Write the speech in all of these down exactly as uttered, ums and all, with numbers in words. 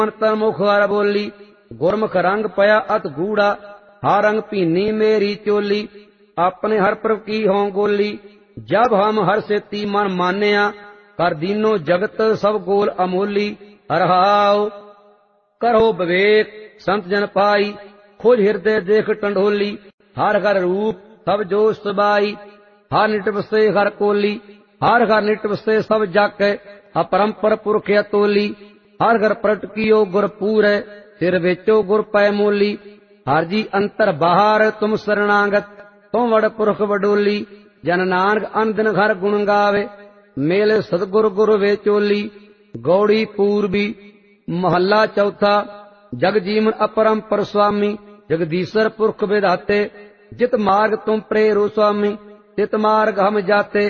ਤਨ ਮੁਖ ਹਰ ਬੋਲੀ, ਗੁਰਮੁਖ ਰੰਗ ਪਿਆ ਅਤ ਗੂੜਾ, ਹਰ ਰੰग ਭੀਨੀ ਮੇਰੀ ਚੋਲੀ, ਆਪਣੇ हर प्रभ की हों गोली, जब हम हर सेती मन मान्या, कर दीनो जगत सब गोल अमोली। रहाओ करो विवेक संत जन पाई, खोज हृदय देख टंडोली, हर हर रूप सब जो सबाई, हर निट बसे हर कोली, हर हर निट बसे सब जाके, अपरंपर पुरख अतोली, हर हर प्रट कियो गुरपूर है, सिर बेचो गुर पै मोली, हर जी अंतर बाहर तुम शरणागत, तुम वड़ पुरख वडोली, जन नानक अन दिन घर गुण गावे, मेले सतगुर गुरु वे चोली। गौड़ी पूर्वी महला चौथा, जग जीवन अपरंपर स्वामी, जगदीश्वर पुरख विधाते, जित मार्ग तुम प्रेरो स्वामी, तित मार्ग हम जाते,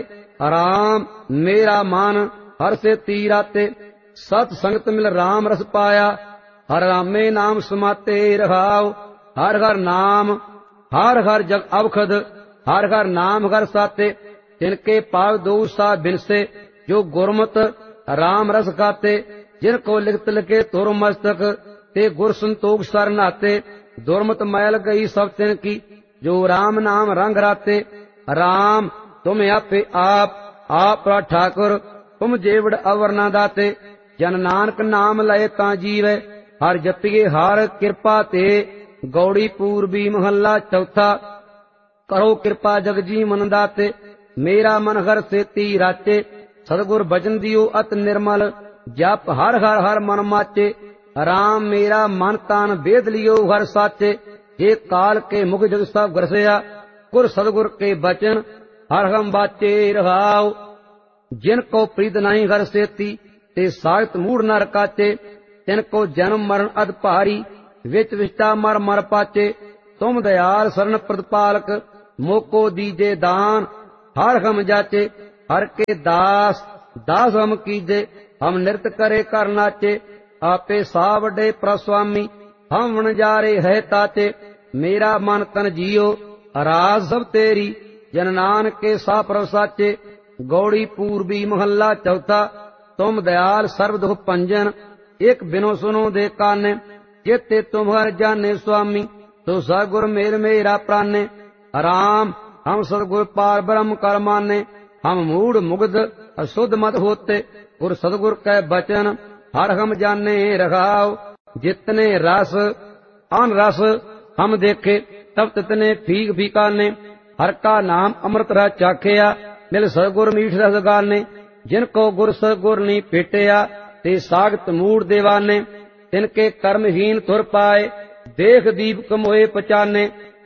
राम मेरा मान हर से तीराते, सत संगत मिल राम रस पाया, हर रामे नाम समाते। रहाओ हर हर नाम हर हर जग अवखद, हर हर नाम हर साते, तिनके पाव दो सा बिनसे, जो गुरमत राम रस गाते, जिनको लिखत लिखे तुर मस्तक, ते गुर संतोख सर नाते, दुर्मत मैल गई सब तिनकी, जो राम नाम रंग राते। राम तुम आपे आप आप ठाकुर, तुम जेवड़ अवर ना दाते, जन नानक नाम लय ता जीवे, हर जपिए हर कृपा ते। गौड़ी पूर्वी महला चौथा, करो कृपा जग जी मन दाते, मेरा मन हर सेती राचे, सतगुर भजन दियो अत निर्मल, जप हर हर हर मन माचे, राम मेरा मन तान वेद लियो हर साचे, ये काल के मुख जग सब ग्रसया, गुर सतगुर के बचन हर हम बाचे। रहाओ जिनको प्रीत नहीं हर सेती, ते सागत मूढ़ न रकाचे, तिनको जन्म मरण अद भारी, विच विष्टा मर मर पाचे, तुम दयाल शरण प्रतिपालक, मोको दीजे दान हर हम जाचे, हर के दास दास हम कीजे, हम नृत्य करे कर नाचे, आपे सावडे प्रस्वामी, हम वनजारे है ताचे, मेरा मन तन जियो राज सब तेरी, जन नानक के सा प्रसाचे। गौड़ी पूर्वी महला चौथा, तुम दयाल सर्व दुख पंजन, एक बिनो सुनो दे काने, जेते तुम्हार जाने स्वामी, तो सगुर मेर मेरा प्राणे। राम हम सतगुर पार ब्रह्म कर माने, हम मूढ़ मुग्ध अशुद्ध मत होते, गुर सतगुर कै बचन हर हम जाने। रखाओ जितने रस अन रस हम देखे, तब तितने फीक फीकाने, हर का नाम अमृत रह चाखिया, मिल सतगुर मीठ रस गाने, जिनको गुर सतगुर नी पेटिया, ते सागत मूढ़ देवाने, तिनके कर्महीन तुर पाए, देख दीप मोए पचाने,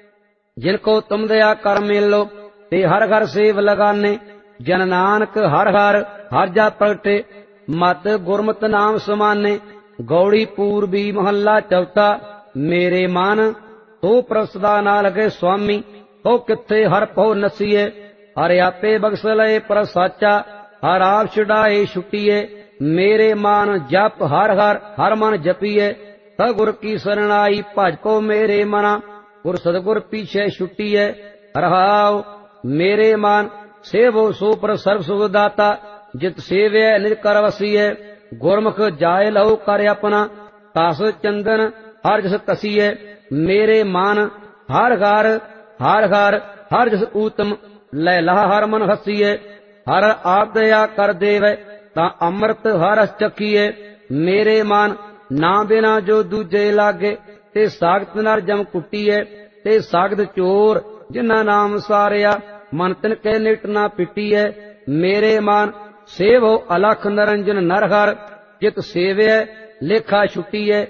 जिनको तुम दया कर मिलो, ते हर घर सेव लगाने, जन नानक हर हर हर जा प्रगटे, मत गुरमत नाम समाने। गौड़ी पूर्वी महला चौथा, मेरे मन तो प्रसदा ना लगे स्वामी, तो किथे हर पौ नसीए, हर आपे बख्श लए पर साचा, हर आप छुड़ाए छुट्टीए, मेरे मान जप हर हर हर मन जपिए, सगुर की शरणाई भज को मेरे मना, गुर सतगुर पीछे छुट्टीए। रहाओ मेरे मान सेवो सो पर सर्व सुख दाता, जित सेवे निज कर वसीए, गुरमुख जाय लहु कर अपना, तास चंदन हर जस कसीए, मेरे मान हर हर हर हर हर जस ऊतम, लै लहा हर मन हसीए, हर आप दया कर देवे, ता अमृत हर रस चखीए, मेरे मान ना बिना जो दूजे लागे, ते सागत नर जम कुटीए, ते सागत चोर जिन्ना नाम सारिया, मन तिन के निट ना पिटीए, मेरे मान सेवो अलख नरंजन नर हर, जित सेवे लेखा छुटीए।